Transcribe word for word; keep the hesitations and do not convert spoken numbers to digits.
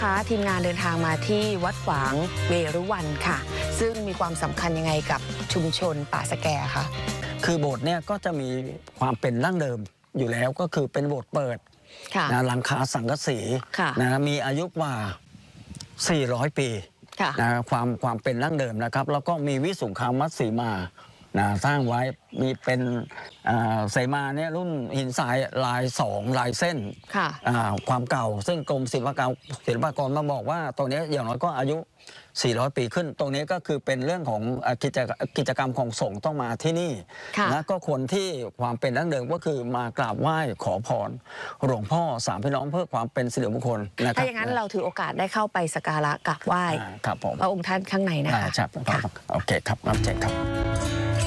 นะคะทีมงานเดินทางมาที่วัดฝางเวรุวันค่ะซึ่งมีความสำคัญยังไงกับชุมชนป่าสแกคะคือโบสถ์เนี่ยก็จะมีความเป็นดั้งเดิมอยู่แล้วก็คือเป็นโบสถ์เปิดนะหลังคาสังกะสีนะมีอายุกว่าสี่ร้อยปีนะความความเป็นดั้งเดิมนะครับแล้วก็มีวิสุงคามัตสีมานะสร้างไว้มีเป็นเสมาเนี่ยรุ่นหินทรายลายสองลายเส้นความเก่าซึ่งกรมศิลปากรศิลปากรมาบอกว่าตรงนี้อย่างน้อยก็อายุสี่ร้อยปีขึ้นตรงนี้ก็คือเป็นเรื่องของกิจกิจกรรมของสงฆ์ต้องมาที่นี่แล้วก็คนที่ความเป็นดั้งเดิมก็คือมากราบไหว้ขอพรหลวงพ่อสามพี่น้องเพื่อความเป็นสิริมงคลนะครับถ้าอย่างนั้นเราถือโอกาสได้เข้าไปสักการะกราบไหว้พระองค์ท่านข้างในนะคะใช่โอเคครับรับแจ้งครับ